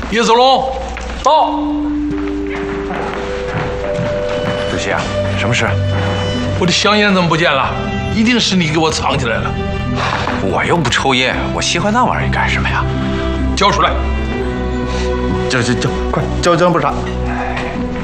叶子龙，到。 主席啊，什么事？ 我的香烟怎么不见了？一定是你给我藏起来了。 我又不抽烟，我喜欢那玩意儿干什么呀？ 交出来！ 交，快交部长。